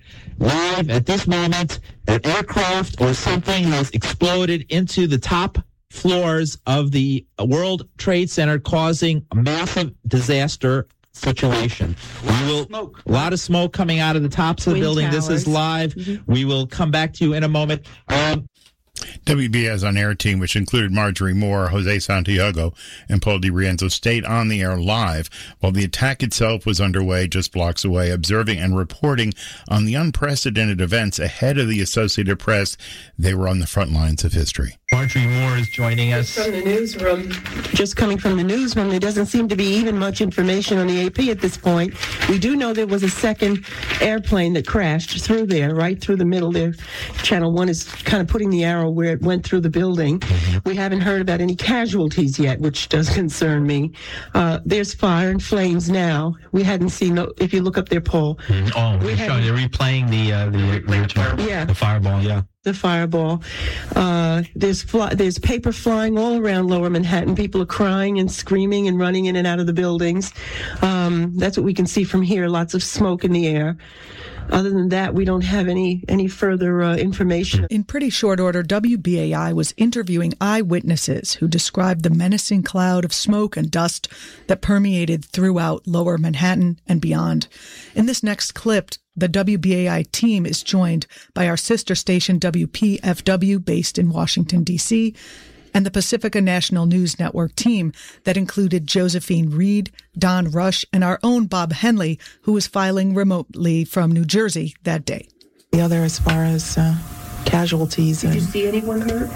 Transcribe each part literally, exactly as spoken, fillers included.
live at this moment. An aircraft or something has exploded into the top floors of the World Trade Center, causing a massive disaster situation. We will smoke. A lot of smoke coming out of the tops of the Twin building. towers. This is live. Mm-hmm. We will come back to you in a moment. Um, W B S on-air team, which included Marjorie Moore, Jose Santiago, and Paul DiRienzo, stayed on the air live while the attack itself was underway just blocks away, observing and reporting on the unprecedented events ahead of the Associated Press. They were on the front lines of history. Marjorie Moore is joining us. From the newsroom. Just coming from the newsroom, there doesn't seem to be even much information on the A P at this point. We do know there was a second airplane that crashed through there, right through the middle there. Channel one is kind of putting the arrow where it went through the building. Mm-hmm. We haven't heard about any casualties yet, which does concern me. Uh, there's fire and flames now. We hadn't seen, no, if you look up there, Paul. Mm-hmm. Oh, we they're, they're replaying the, uh, the, the original, yeah. the fireball, yeah. The fireball. Uh, there's fly, there's paper flying all around Lower Manhattan. People are crying and screaming and running in and out of the buildings. Um, that's what we can see from here. Lots of smoke in the air. Other than that, we don't have any any further uh, information. In pretty short order, W B A I was interviewing eyewitnesses who described the menacing cloud of smoke and dust that permeated throughout Lower Manhattan and beyond. In this next clip, the W B A I team is joined by our sister station W P F W, based in Washington, D C, and the Pacifica National News Network team that included Josephine Reed, Don Rush, and our own Bob Henley, who was filing remotely from New Jersey that day. The other, as far as uh, casualties. Did and, you see anyone hurt?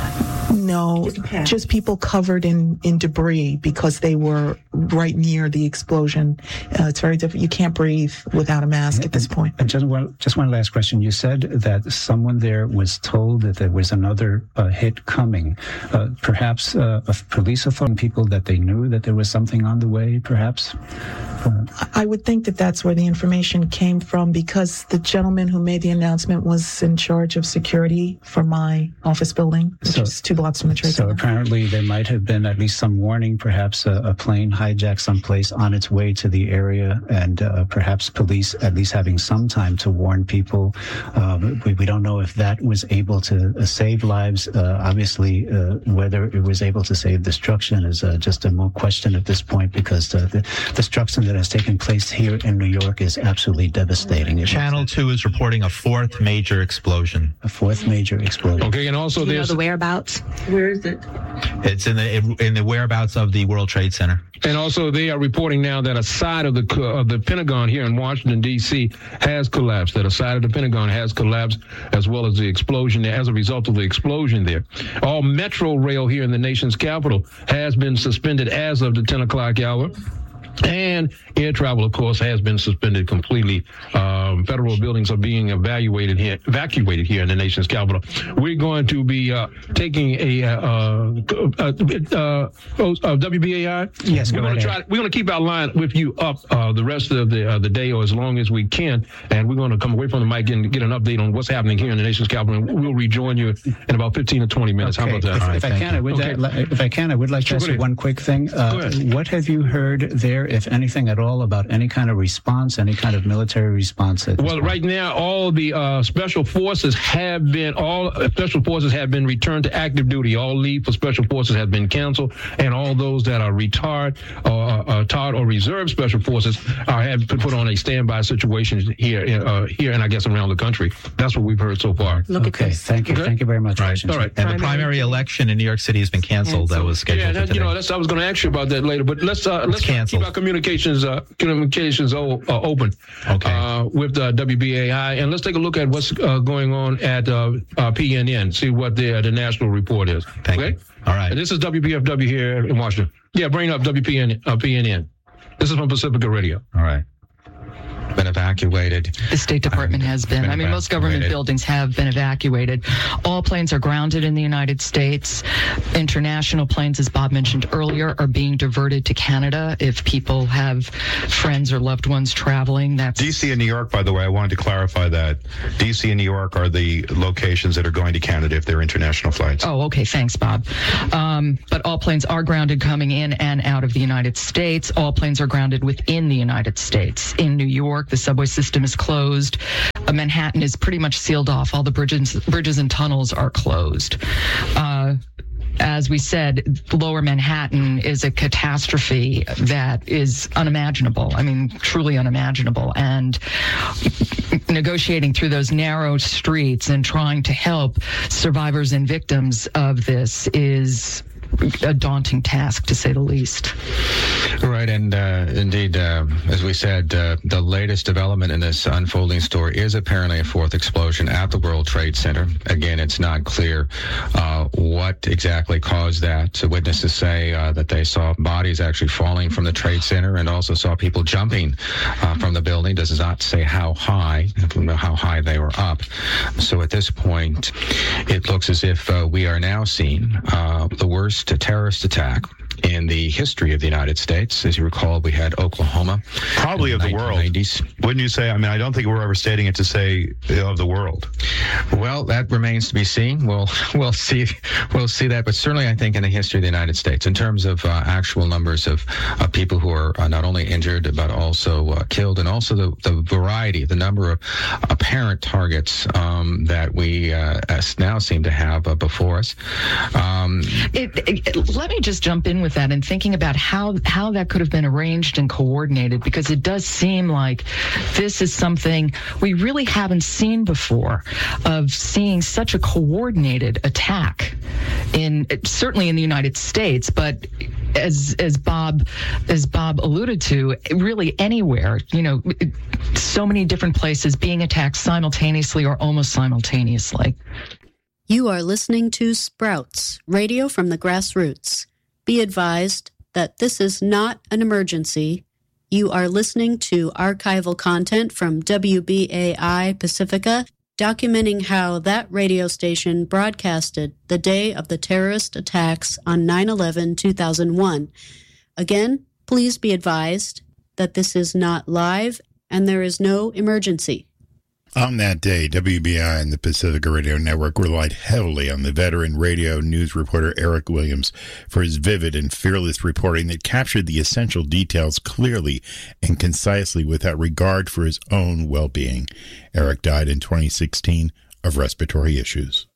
No, Just, just people covered in, in debris because they were right near the explosion. Uh, it's very difficult. You can't breathe without a mask and, at this point. And just one, just one last question. You said that someone there was told that there was another uh, hit coming. Uh, perhaps uh, a police authority, people that they knew that there was something on the way, perhaps? Uh, I would think that that's where the information came from, because the gentleman who made the announcement was in charge of security for my office building, which so, is two blocks from the Trade Center. So apparently there might have been at least some warning, perhaps a, a plane hijacked someplace on its way to the area, and uh, perhaps police at least having some time to warn people. Um, we, we don't know if that was able to uh, save lives. Uh, obviously, uh, whether it was able to save destruction is uh, just a more question at this point, because uh, the destruction that has taken place here in New York is absolutely devastating. It Channel two is reporting a fourth major explosion. A fourth major explosion. Okay, and also Do you know there's the whereabouts? Where is it? It's in the in the whereabouts of the World Trade Center. and also they are reporting now that a side of the of the Pentagon here in Washington D C has collapsed. That a side of the Pentagon has collapsed, as well as the explosion there, as a result of the explosion there. All metro rail here in the nation's capital has been suspended as of the ten o'clock hour. And air travel, of course, has been suspended completely. Um, federal buildings are being evaluated here, evacuated here in the nation's capital. We're going to be uh, taking a uh, uh, uh, uh, W B A I. Yes, we're going to try. We're going to keep our line with you up uh, the rest of the uh, the day, or as long as we can. And we're going to come away from the mic and get an update on what's happening here in the nation's capital. And we'll rejoin you in about fifteen to twenty minutes. Okay. How about that? If, All right, if I can, I would. okay. Like, if I can, I would like Sure, to ask you one quick thing. Uh, what have you heard there, if anything at all, about any kind of response, any kind of military response? At Well, point? right now, all the uh, special forces have been, all uh, special forces have been returned to active duty. All leave for special forces have been canceled, and all those that are retired or uh, uh, tired or reserve special forces are have been put on a standby situation here, uh, here, and I guess around the country. That's what we've heard so far. Look okay, at this. thank you, Okay. thank you very much. Right. All right. And the primary election in New York City has been canceled. That was scheduled Yeah, for that, today. you know, that's I was going to ask you about that later. But let's uh, let's canceled. keep our communications uh, communications o- uh, open Okay. uh, with the W B A I, and let's take a look at what's uh, going on at uh, uh, P N N. See what the uh, the national report is. Thank okay. you. All right. And this is W P F W here in Washington. Yeah, bring up W P N uh, P N N. This is from Pacifica Radio. All right. Been evacuated. The State Department has been. been I mean, most government evacuated. buildings have been evacuated. All planes are grounded in the United States. International planes, as Bob mentioned earlier, are being diverted to Canada if people have friends or loved ones traveling. That's D C and New York, by the way, I wanted to clarify that. D C and New York are the locations that are going to Canada if they're international flights. Oh, okay. Thanks, Bob. Um, but all planes are grounded coming in and out of the United States. All planes are grounded within the United States. In New York, the subway system is closed. uh, Manhattan is pretty much sealed off. All the bridges, bridges and tunnels are closed. Uh, As we said, lower Manhattan is a catastrophe that is unimaginable. I mean, truly unimaginable. And negotiating through those narrow streets and trying to help survivors and victims of this is a daunting task, to say the least. Right, and uh, indeed, uh, as we said, uh, the latest development in this unfolding story is apparently a fourth explosion at the World Trade Center. Again, it's not clear uh, what exactly caused that. So witnesses say uh, that they saw bodies actually falling from the Trade Center and also saw people jumping uh, from the building. Does not say how high, how high they were up. So at this point, it looks as if uh, we are now seeing uh, the worst terrorist attack in the history of the United States. As you recall, we had Oklahoma. Probably of the world. Wouldn't you say? I mean, I don't think we're overstating it to say of the world. Well, that remains to be seen. We'll we'll see we'll see that, but certainly I think in the history of the United States, in terms of uh, actual numbers of uh, people who are uh, not only injured but also uh, killed, and also the, the variety, the number of apparent targets um, that we uh, now seem to have uh, before us. Um, it, it, let me just jump in with that and thinking about how how that could have been arranged and coordinated, because it does seem like this is something we really haven't seen before, of seeing such a coordinated attack in certainly in the United States, but as as Bob as Bob alluded to, really anywhere, you know, so many different places being attacked simultaneously or almost simultaneously. You are listening to Sprouts, radio from the grassroots. Be advised that this is not an emergency. You are listening to archival content from W B A I Pacifica, documenting how that radio station broadcasted the day of the terrorist attacks on nine eleven two thousand one. Again, please be advised that this is not live and there is no emergency. On that day, W B I and the Pacifica Radio Network relied heavily on the veteran radio news reporter Eric Williams for his vivid and fearless reporting that captured the essential details clearly and concisely without regard for his own well-being. Eric died in twenty sixteen of respiratory issues.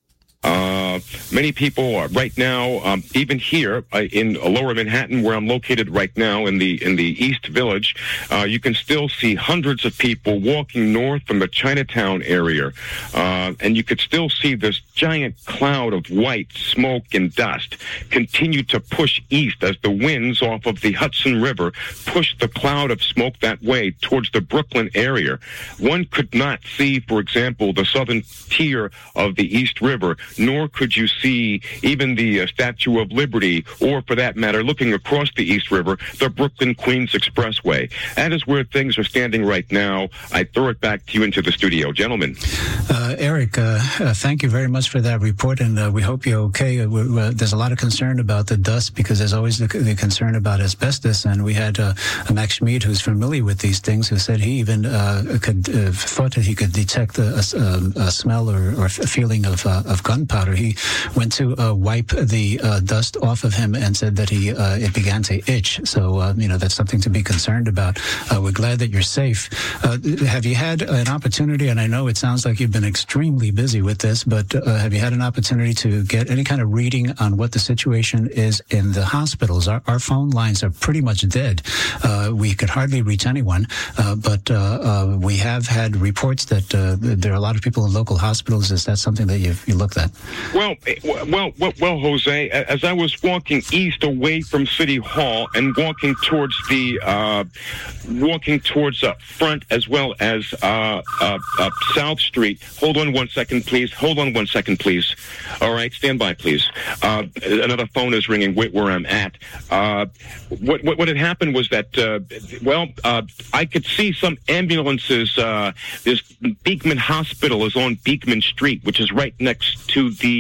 Uh, many people are right now, um, even here uh, in Lower Manhattan, where I'm located right now in the in the East Village, uh, you can still see hundreds of people walking north from the Chinatown area, uh, and you could still see this giant cloud of white smoke and dust continue to push east as the winds off of the Hudson River push the cloud of smoke that way towards the Brooklyn area. One could not see, for example, the southern tier of the East River, nor could you see even the uh, Statue of Liberty, or for that matter, looking across the East River, the Brooklyn-Queens Expressway. That is where things are standing right now. I throw it back to you into the studio. Gentlemen. Uh, Eric, uh, uh, thank you very much for that report, and uh, we hope you're okay. Uh, uh, there's a lot of concern about the dust, because there's always the, the concern about asbestos, and we had uh, Max Schmid, who's familiar with these things, who said he even uh, could uh, thought that he could detect a, a, a smell or, or a feeling of, uh, of gunpowder. He went to uh, wipe the uh, dust off of him and said that he uh, it began to itch. So, uh, you know, that's something to be concerned about. Uh, we're glad that you're safe. Uh, have you had an opportunity, and I know it sounds like you've been extremely busy with this, but uh, have you had an opportunity to get any kind of reading on what the situation is in the hospitals? Our, our phone lines are pretty much dead. Uh, we could hardly reach anyone, uh, but uh, uh, we have had reports that uh, there are a lot of people in local hospitals. Is that something that you've you looked at? Well, well, well, well, Jose, as I was walking east away from City Hall and walking towards the, uh, walking towards uh, front as well as uh, uh, uh, South Street. Hold on one second, please. Hold on one second, please. All right, stand by, please. Uh, another phone is ringing where, where I'm at. Uh, what, what what had happened was that, uh, well, uh, I could see some ambulances. Uh, this Beekman Hospital is on Beekman Street, which is right next to the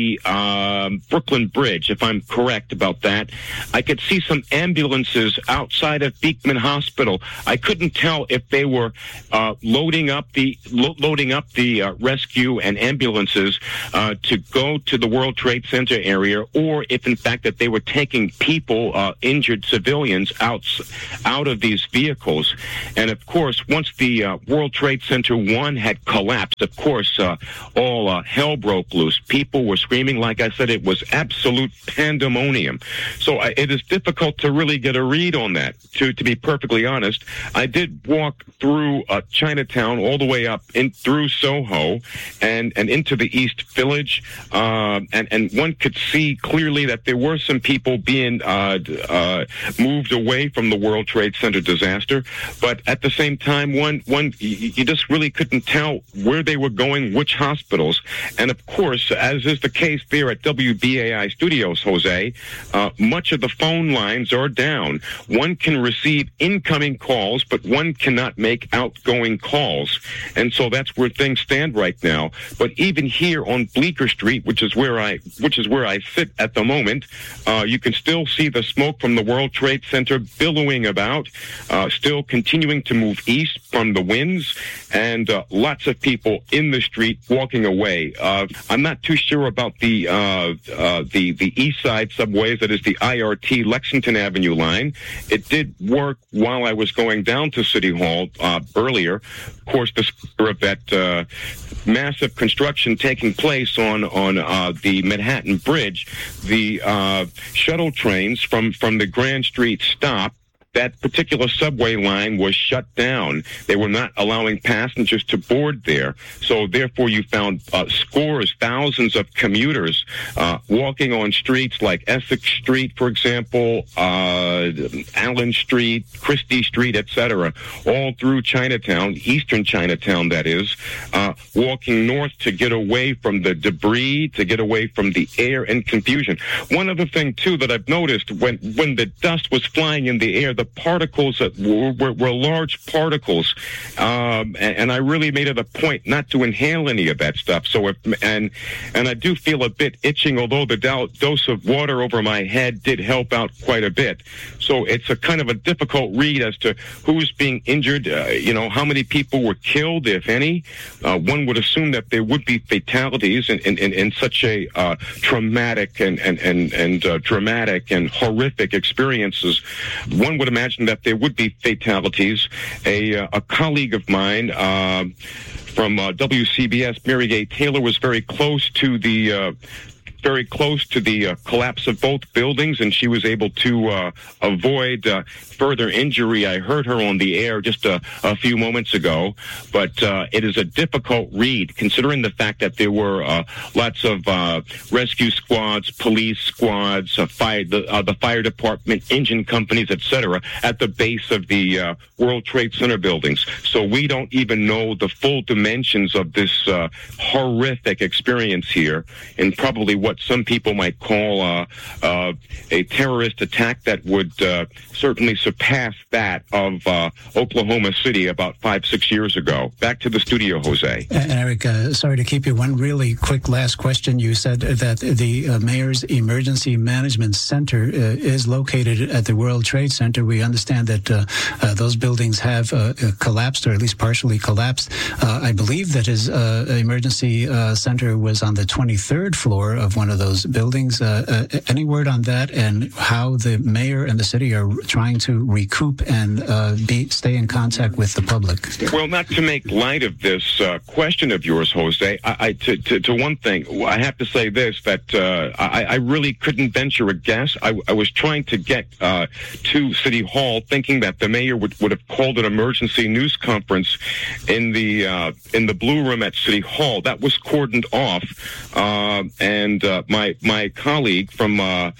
the um, Brooklyn Bridge, if I'm correct about that. I could see some ambulances outside of Beekman Hospital. I couldn't tell if they were uh, loading up the lo- loading up the uh, rescue and ambulances uh, to go to the World Trade Center area, or if in fact that they were taking people, uh, injured civilians, out out of these vehicles. And of course, once the uh, World Trade Center one had collapsed, of course, uh, all uh, hell broke loose. People were screaming. Like I said, it was absolute pandemonium. So I, it is difficult to really get a read on that, to, to be perfectly honest. I did walk through uh, Chinatown all the way up in through Soho and, and into the East Village, uh, and, and one could see clearly that there were some people being uh, uh, moved away from the World Trade Center disaster. But at the same time, one, one you, you just really couldn't tell where they were going, which hospitals. And of course, as is the case there at W B A I Studios, Jose, uh, much of the phone lines are down. One can receive incoming calls, but one cannot make outgoing calls. And so that's where things stand right now. But even here on Bleecker Street, which is where I which is where I sit at the moment, uh, you can still see the smoke from the World Trade Center billowing about, uh, still continuing to move east from the winds, and uh, lots of people in the street walking away. Uh, I'm not too sure about the uh, uh, the the east side subways, that is the I R T Lexington Avenue line. It did work while I was going down to City Hall uh, earlier. Of course, the spur of that uh, massive construction taking place on on uh, the Manhattan Bridge, the uh, shuttle trains from from the Grand Street stop, that particular subway line was shut down. They were not allowing passengers to board there. So therefore you found uh, scores, thousands of commuters uh, walking on streets like Essex Street, for example, uh, Allen Street, Christie Street, et cetera, all through Chinatown, eastern Chinatown, that is, uh, walking north to get away from the debris, to get away from the air and confusion. One other thing, too, that I've noticed, when, when the dust was flying in the air, the particles that were, were, were large particles, um, and, and I really made it a point not to inhale any of that stuff. So, if, and and I do feel a bit itching, although the do- dose of water over my head did help out quite a bit. So it's a kind of a difficult read as to who's being injured. Uh, you know, how many people were killed, if any. Uh, one would assume that there would be fatalities in in, in, in such a uh, traumatic and and and, and uh, dramatic and horrific experiences. One would imagine that there would be fatalities. A, uh, a colleague of mine uh, from uh, W C B S, Mary Gay Taylor, was very close to the uh, very close to the uh, collapse of both buildings, and she was able to uh, avoid uh, further injury. I heard her on the air just a, a few moments ago, but uh, it is a difficult read, considering the fact that there were uh, lots of uh, rescue squads, police squads, uh, fire, the, uh, the fire department, engine companies, et cetera, at the base of the uh, World Trade Center buildings. So we don't even know the full dimensions of this uh, horrific experience here, and probably what what some people might call uh, uh, a terrorist attack that would uh, certainly surpass that of uh, Oklahoma City about five, six years ago. Back to the studio, Jose. And Eric, uh, sorry to keep you. One really quick last question. You said that the uh, Mayor's Emergency Management Center uh, is located at the World Trade Center. We understand that uh, uh, those buildings have uh, collapsed, or at least partially collapsed. Uh, I believe that his uh, emergency uh, center was on the twenty-third floor of one of those buildings. Uh, uh, any word on that, and how the mayor and the city are trying to recoup and uh, be stay in contact with the public? Well, not to make light of this uh, question of yours, Jose, I, I to, to, to one thing, I have to say this, that uh, I, I really couldn't venture a guess. I, I was trying to get uh, to City Hall, thinking that the mayor would, would have called an emergency news conference in the uh, in the Blue Room at City Hall. That was cordoned off, uh, and uh, my my colleague from uh,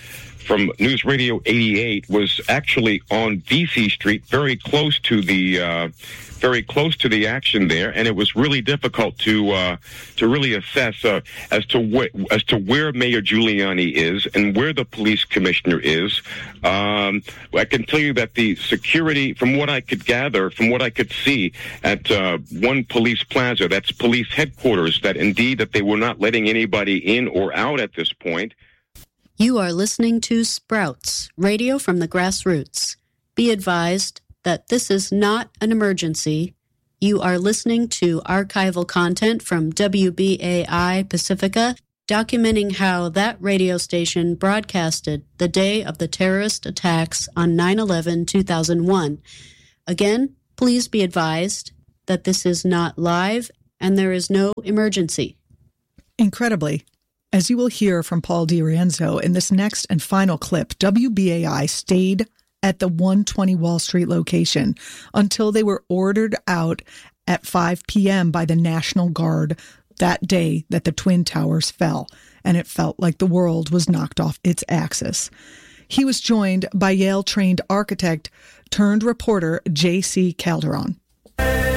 from News Radio eighty-eight was actually on V C Street, very close to the uh, very close to the action there, and it was really difficult to uh, to really assess uh, as to what as to where Mayor Giuliani is and where the police commissioner is. Um, I can tell you that the security, from what I could gather, from what I could see at uh, One Police Plaza, that's police headquarters, that indeed that they were not letting anybody in or out at this point. You are listening to Sprouts, radio from the grassroots. Be advised that this is not an emergency. You are listening to archival content from W B A I Pacifica, documenting how that radio station broadcasted the day of the terrorist attacks on nine eleven two thousand one. Again, please be advised that this is not live and there is no emergency. Incredibly, as you will hear from Paul DiRienzo in this next and final clip, W B A I stayed at the one twenty Wall Street location until they were ordered out at five p.m. by the National Guard that day that the Twin Towers fell, and it felt like the world was knocked off its axis. He was joined by Yale-trained architect turned reporter J C Calderon.